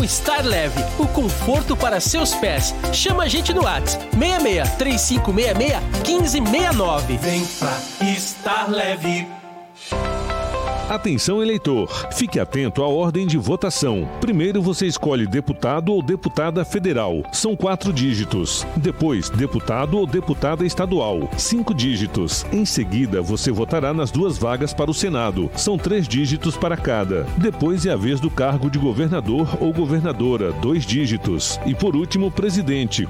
com Star Leve, o conforto para seus pés. Chama a gente no WhatsApp 66 3566 1569. Vem pra Star Leve. Atenção, eleitor. Fique atento à ordem de votação. Primeiro você escolhe deputado ou deputada federal. São 4 dígitos. Depois, deputado ou deputada estadual. 5 dígitos. Em seguida, você votará nas 2 vagas para o Senado. São 3 dígitos para cada. Depois é a vez do cargo de governador ou governadora. 2 dígitos. E por último, presidente.